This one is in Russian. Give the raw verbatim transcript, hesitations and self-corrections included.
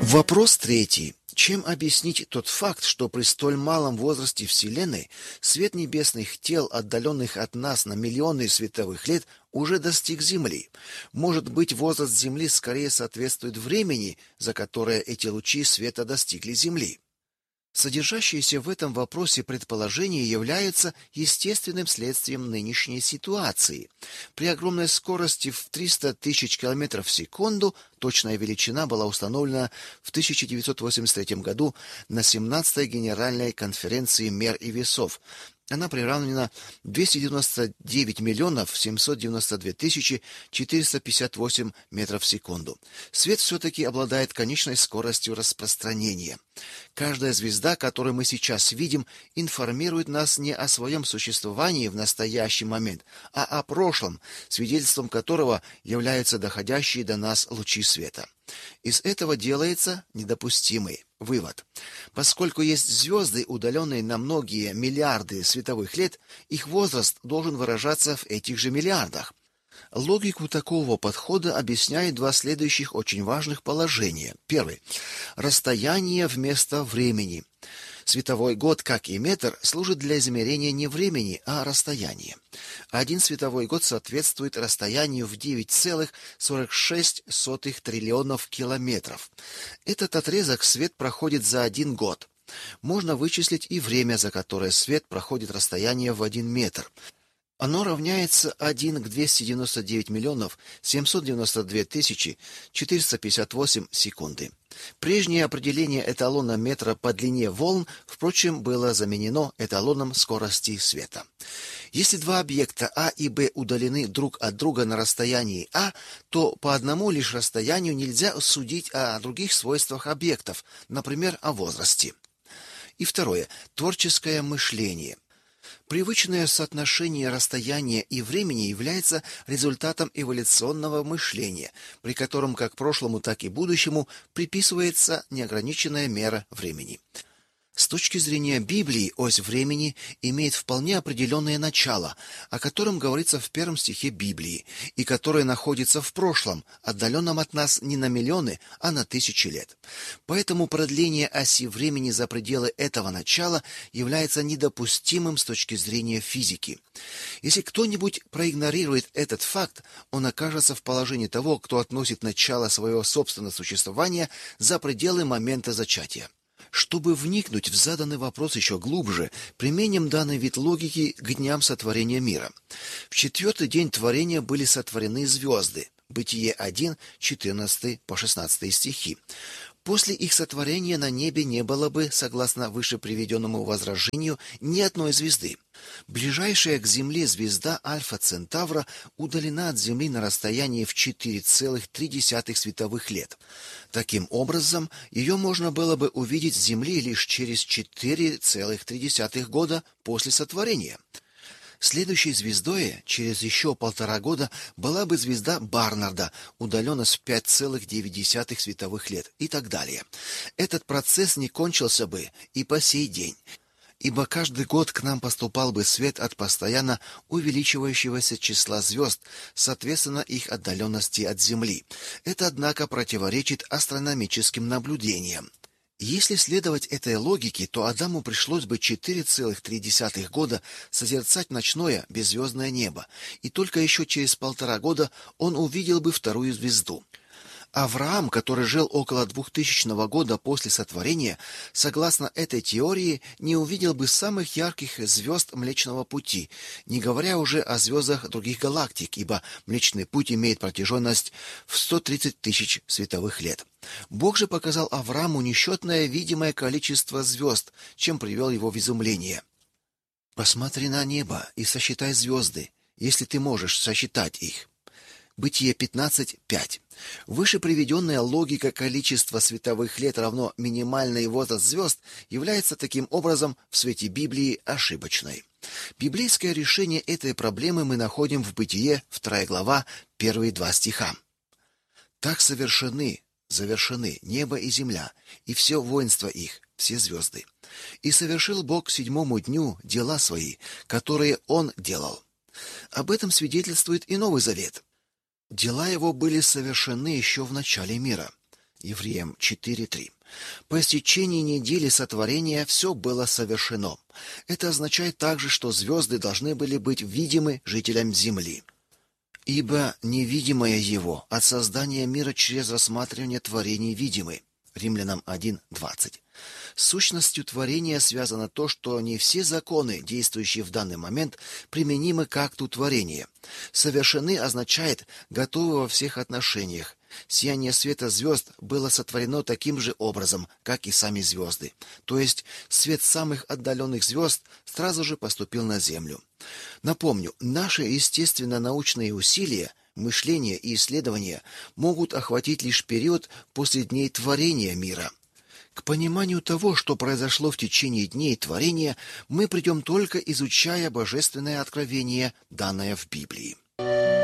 Вопрос третий. Чем объяснить тот факт, что при столь малом возрасте Вселенной свет небесных тел, отдаленных от нас на миллионы световых лет, уже достиг Земли? Может быть, возраст Земли скорее соответствует времени, за которое эти лучи света достигли Земли? Содержащиеся в этом вопросе предположения являются естественным следствием нынешней ситуации. При огромной скорости в триста тысяч километров в секунду точная величина была установлена в тысяча девятьсот восемьдесят третьем году на семнадцатой Генеральной конференции мер и весов. Она приравнена двести девяносто девять миллионов семьсот девяносто две тысячи четыреста пятьдесят восемь метров в секунду. Свет все-таки обладает конечной скоростью распространения. Каждая звезда, которую мы сейчас видим, информирует нас не о своем существовании в настоящий момент, а о прошлом, свидетельством которого являются доходящие до нас лучи света. Из этого делается недопустимый вывод. Поскольку есть звезды, удаленные на многие миллиарды световых лет, их возраст должен выражаться в этих же миллиардах. Логику такого подхода объясняет два следующих очень важных положения. Первый. Расстояние вместо времени. Световой год, как и метр, служит для измерения не времени, а расстояния. Один световой год соответствует расстоянию в девять целых сорок шесть сотых триллионов километров. Этот отрезок свет проходит за один год. Можно вычислить и время, за которое свет проходит расстояние в один метр. Оно равняется один к двухстам девяноста девяти миллионов семьсот девяносто две тысячи четыреста пятьдесят восемь секунды. Прежнее определение эталона метра по длине волн, впрочем, было заменено эталоном скорости света. Если два объекта А и Б удалены друг от друга на расстоянии А, то по одному лишь расстоянию нельзя судить о других свойствах объектов, например, о возрасте. И второе. Творческое мышление. Привычное соотношение расстояния и времени является результатом эволюционного мышления, при котором как прошлому, так и будущему приписывается неограниченная мера времени. С точки зрения Библии, ось времени имеет вполне определенное начало, о котором говорится в первом стихе Библии, и которое находится в прошлом, отдаленном от нас не на миллионы, а на тысячи лет. Поэтому продление оси времени за пределы этого начала является недопустимым с точки зрения физики. Если кто-нибудь проигнорирует этот факт, он окажется в положении того, кто относит начало своего собственного существования за пределы момента зачатия. Чтобы вникнуть в заданный вопрос еще глубже, применим данный вид логики к дням сотворения мира. В четвертый день творения были сотворены звезды. Бытие один, четырнадцатый по шестнадцатый стихи. После их сотворения на небе не было бы, согласно выше приведенному возражению, ни одной звезды. Ближайшая к Земле звезда Альфа Центавра удалена от Земли на расстоянии в четыре целых три десятых световых лет. Таким образом, ее можно было бы увидеть с Земли лишь через четыре целых три десятых года после сотворения. Следующей звездой через еще полтора года была бы звезда Барнарда, удалена с пяти целых девяти десятых световых лет и так далее. Этот процесс не кончился бы и по сей день, ибо каждый год к нам поступал бы свет от постоянно увеличивающегося числа звезд, соответственно их отдаленности от Земли. Это, однако, противоречит астрономическим наблюдениям. Если следовать этой логике, то Адаму пришлось бы четыре целых три десятых года созерцать ночное беззвездное небо, и только еще через полтора года он увидел бы вторую звезду. Авраам, который жил около двухтысячного года после сотворения, согласно этой теории, не увидел бы самых ярких звезд Млечного Пути, не говоря уже о звездах других галактик, ибо Млечный Путь имеет протяженность в сто тридцать тысяч световых лет. Бог же показал Аврааму несчетное видимое количество звезд, чем привел его в изумление. «Посмотри на небо и сосчитай звезды, если ты можешь сосчитать их». Бытие пятнадцать пять. Выше приведенная логика количества световых лет равно минимальный возраст звезд является таким образом в свете Библии ошибочной. Библейское решение этой проблемы мы находим в Бытие, вторая глава, первые два стиха. «Так совершены, завершены небо и земля, и все воинство их, все звезды. И совершил Бог к седьмому дню дела свои, которые Он делал». Об этом свидетельствует и Новый Завет. Дела его были совершены еще в начале мира. Евреям четыре три. По истечении недели сотворения все было совершено. Это означает также, что звезды должны были быть видимы жителям Земли. Ибо невидимое его от создания мира через рассматривание творений видимы. Римлянам один двадцать. С сущностью творения связано то, что не все законы, действующие в данный момент, применимы к акту творения. Совершены означает готовы во всех отношениях. Сияние света звезд было сотворено таким же образом, как и сами звезды. То есть свет самых отдаленных звезд сразу же поступил на Землю. Напомню, наши естественно-научные усилия, мышление и исследования могут охватить лишь период после дней творения мира. К пониманию того, что произошло в течение дней творения, мы придем только изучая божественное откровение, данное в Библии.